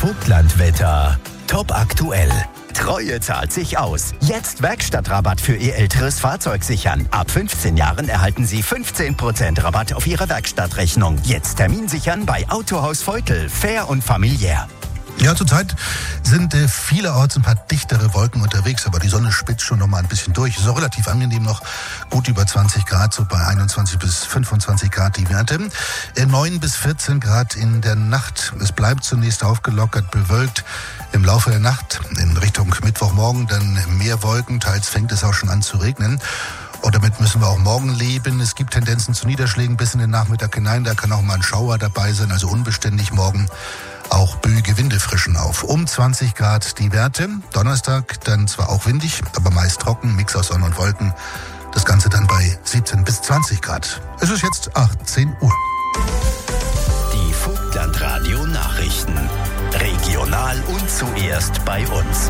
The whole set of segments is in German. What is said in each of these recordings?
Vogtlandwetter. Top aktuell. Treue zahlt sich aus. Jetzt Werkstattrabatt für Ihr älteres Fahrzeug sichern. Ab 15 Jahren erhalten Sie 15% Rabatt auf Ihre Werkstattrechnung. Jetzt Termin sichern bei Autohaus Veutel. Fair und familiär. Ja, zurzeit sind vielerorts ein paar dichtere Wolken unterwegs, aber die Sonne spitzt schon noch mal ein bisschen durch. Ist auch relativ angenehm noch, gut über 20 Grad, so bei 21 bis 25 Grad die Werte. 9 bis 14 Grad in der Nacht. Es bleibt zunächst aufgelockert, bewölkt. Im Laufe der Nacht in Richtung Mittwochmorgen dann mehr Wolken, teils fängt es auch schon an zu regnen. Und damit müssen wir auch morgen leben. Es gibt Tendenzen zu Niederschlägen bis in den Nachmittag hinein. Da kann auch mal ein Schauer dabei sein, also unbeständig morgen. Auch böige Winde frischen auf. Um 20 Grad die Werte. Donnerstag dann zwar auch windig, aber meist trocken, Mix aus Sonne und Wolken. Das Ganze dann bei 17 bis 20 Grad. Es ist jetzt 18 Uhr. Die Vogtlandradio Nachrichten. Regional und zuerst bei uns.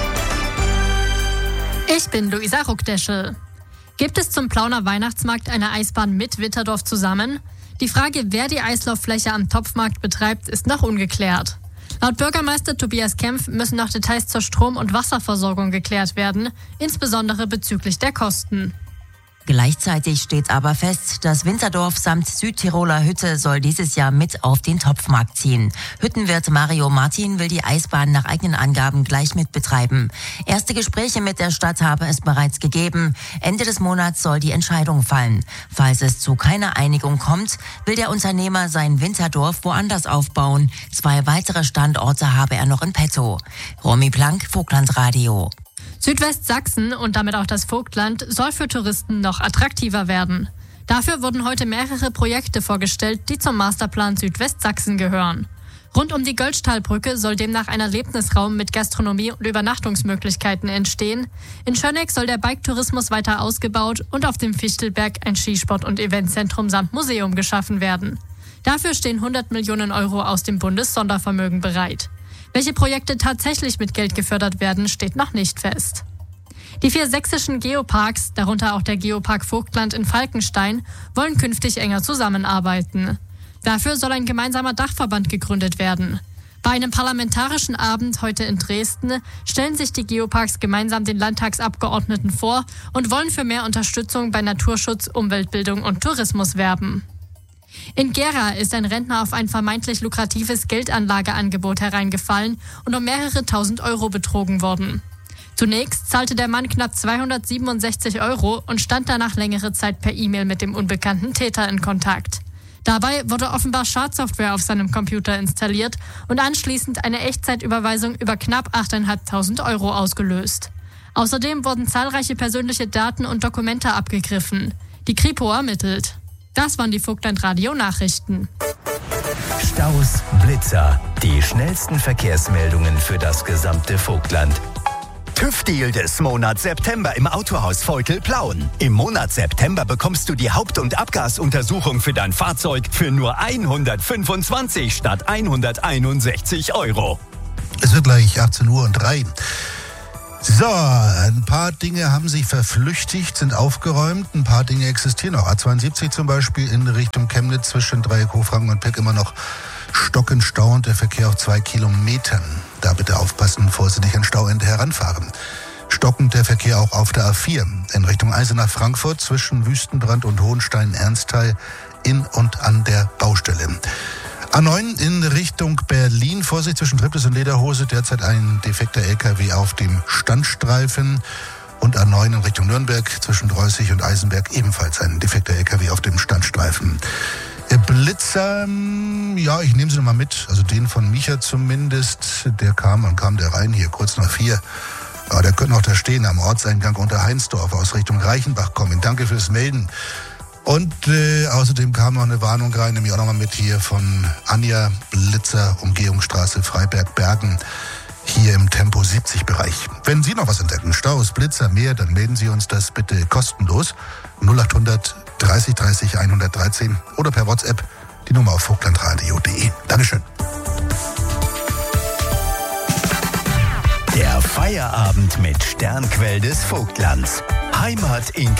Ich bin Luisa Ruckdeschel. Gibt es zum Plauner Weihnachtsmarkt eine Eisbahn mit Witterdorf zusammen? Die Frage, wer die Eislauffläche am Topfmarkt betreibt, ist noch ungeklärt. Laut Bürgermeister Tobias Kempf müssen noch Details zur Strom- und Wasserversorgung geklärt werden, insbesondere bezüglich der Kosten. Gleichzeitig steht aber fest, das Winterdorf samt Südtiroler Hütte soll dieses Jahr mit auf den Topfmarkt ziehen. Hüttenwirt Mario Martin will die Eisbahn nach eigenen Angaben gleich mit betreiben. Erste Gespräche mit der Stadt habe es bereits gegeben. Ende des Monats soll die Entscheidung fallen. Falls es zu keiner Einigung kommt, will der Unternehmer sein Winterdorf woanders aufbauen. 2 weitere Standorte habe er noch in petto. Romy Plank, Vogtlandradio. Südwestsachsen und damit auch das Vogtland soll für Touristen noch attraktiver werden. Dafür wurden heute mehrere Projekte vorgestellt, die zum Masterplan Südwestsachsen gehören. Rund um die Göllstahlbrücke soll demnach ein Erlebnisraum mit Gastronomie und Übernachtungsmöglichkeiten entstehen. In Schöneck soll der Bike-Tourismus weiter ausgebaut und auf dem Fichtelberg ein Skisport- und Eventzentrum samt Museum geschaffen werden. Dafür stehen 100 Millionen Euro aus dem Bundessondervermögen bereit. Welche Projekte tatsächlich mit Geld gefördert werden, steht noch nicht fest. Die 4 sächsischen Geoparks, darunter auch der Geopark Vogtland in Falkenstein, wollen künftig enger zusammenarbeiten. Dafür soll ein gemeinsamer Dachverband gegründet werden. Bei einem parlamentarischen Abend heute in Dresden stellen sich die Geoparks gemeinsam den Landtagsabgeordneten vor und wollen für mehr Unterstützung bei Naturschutz, Umweltbildung und Tourismus werben. In Gera ist ein Rentner auf ein vermeintlich lukratives Geldanlageangebot hereingefallen und um mehrere tausend Euro betrogen worden. Zunächst zahlte der Mann knapp 267 Euro und stand danach längere Zeit per E-Mail mit dem unbekannten Täter in Kontakt. Dabei wurde offenbar Schadsoftware auf seinem Computer installiert und anschließend eine Echtzeitüberweisung über knapp 8.500 Euro ausgelöst. Außerdem wurden zahlreiche persönliche Daten und Dokumente abgegriffen. Die Kripo ermittelt. Das waren die Vogtlandradio-Nachrichten. Staus, Blitzer, die schnellsten Verkehrsmeldungen für das gesamte Vogtland. TÜV-Deal des Monats September im Autohaus Veutel Plauen. Im Monat September bekommst du die Haupt- und Abgasuntersuchung für dein Fahrzeug für nur 125 statt 161 Euro. Es wird gleich 18:03 Uhr. So, ein paar Dinge haben sich verflüchtigt, sind aufgeräumt, ein paar Dinge existieren noch. A72 zum Beispiel in Richtung Chemnitz zwischen Dreieck Hofranken und Peck immer noch Stockenstau und der Verkehr auf 2 Kilometern. Da bitte aufpassen, vorsichtig an Stauende heranfahren. Stockend der Verkehr auch auf der A4 in Richtung Eisenach-Frankfurt zwischen Wüstenbrand und Hohenstein-Ernsthal in und an der Baustelle. A9 in Richtung Berlin, Vorsicht zwischen Triptis und Lederhose, derzeit ein defekter LKW auf dem Standstreifen. Und A9 in Richtung Nürnberg zwischen Dreußig und Eisenberg ebenfalls ein defekter LKW auf dem Standstreifen. Blitzer, ja, ich nehme sie nochmal mit, also den von Micha zumindest, der kam der rein hier kurz nach 4. Ja, der könnte noch da stehen am Ortseingang unter Heinsdorf aus Richtung Reichenbach kommen. Danke fürs Melden. Und außerdem kam noch eine Warnung rein, nämlich auch nochmal mit hier von Anja, Blitzer, Umgehungsstraße Freiberg-Bergen, hier im Tempo 70-Bereich. Wenn Sie noch was entdecken, Staus, Blitzer, mehr, dann melden Sie uns das bitte kostenlos. 0800 30 30 113 oder per WhatsApp die Nummer auf vogtlandradio.de. Dankeschön. Der Feierabend mit Sternquell des Vogtlands. Heimat in